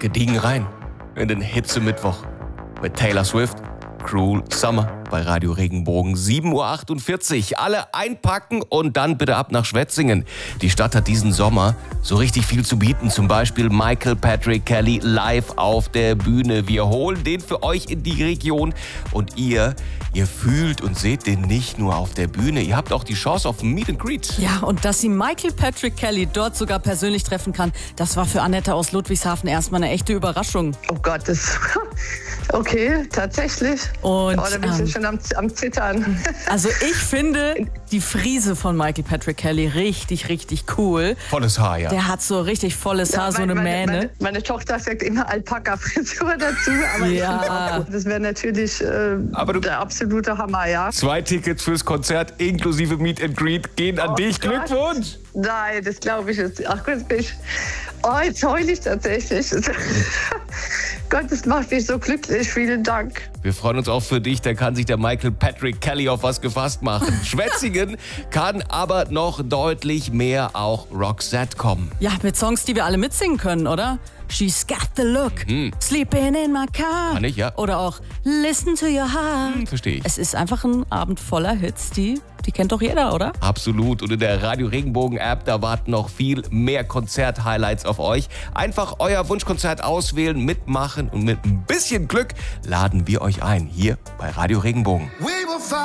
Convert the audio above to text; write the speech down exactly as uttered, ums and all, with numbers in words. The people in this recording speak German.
gediegen rein in den Hitze-Mittwoch mit Taylor Swift, Cruel Summer bei Radio Regenbogen, sieben Uhr achtundvierzig. Alle einpacken und dann bitte ab nach Schwetzingen. Die Stadt hat diesen Sommer so richtig viel zu bieten. Zum Beispiel Michael Patrick Kelly live auf der Bühne. Wir holen den für euch in die Region und ihr, ihr fühlt und seht den nicht nur auf der Bühne. Ihr habt auch die Chance auf ein Meet and Greet. Ja, und dass sie Michael Patrick Kelly dort sogar persönlich treffen kann, das war für Annette aus Ludwigshafen erstmal eine echte Überraschung. Oh Gott, das... Okay, tatsächlich. Und, oh, da bin ich ähm, schon am, am Zittern. Also ich finde die Frise von Michael Patrick Kelly richtig, richtig cool. Volles Haar, ja. Der hat so richtig volles Haar, Ja, so eine meine, Mähne. Meine, meine Tochter sagt immer Alpaka-Frisur dazu, aber Ja. ich finde auch, das wäre natürlich äh, Aber du- der absolute Hammer, ja. Zwei Tickets fürs Konzert inklusive Meet and Greet gehen an Oh dich. Gott. Glückwunsch! Nein, das glaube ich jetzt. Ach Gott, bin ich. Oh, jetzt heule ich tatsächlich. Gott, das macht mich so glücklich. Vielen Dank. Wir freuen uns auch für dich, da kann sich der Michael Patrick Kelly auf was gefasst machen. Schwetzingen kann aber noch deutlich mehr auch Roxette kommen. Ja, mit Songs, die wir alle mitsingen können, oder? She's got the look, sleeping in my car. Kann ich, ja. Oder auch Listen to your heart. Hm, verstehe ich. Es ist einfach ein Abend voller Hits, die, die kennt doch jeder, oder? Absolut. Und in der Radio Regenbogen App, da warten noch viel mehr Konzert-Highlights auf euch. Einfach euer Wunschkonzert auswählen, mitmachen und mit ein bisschen Glück laden wir euch ein hier bei Radio Regenbogen. We